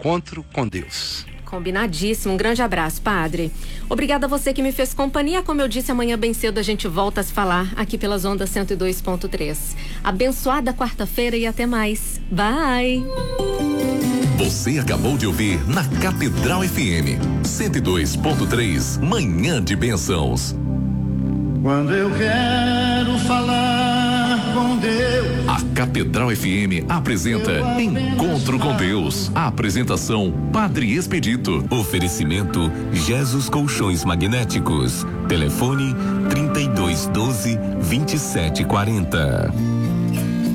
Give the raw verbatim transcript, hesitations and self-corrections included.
encontro com Deus. Combinadíssimo. Um grande abraço, padre. Obrigada a você que me fez companhia. Como eu disse, amanhã bem cedo a gente volta a se falar aqui pelas ondas cento e dois ponto três. Abençoada quarta-feira e até mais. Bye! Você acabou de ouvir na Catedral F M cento e dois ponto três, Manhã de Bênçãos. Quando eu quero falar com Deus. A Catedral F M apresenta Encontro com Deus. A apresentação Padre Expedito. Oferecimento Jesus Colchões Magnéticos. Telefone trinta e dois doze, vinte e sete quarenta.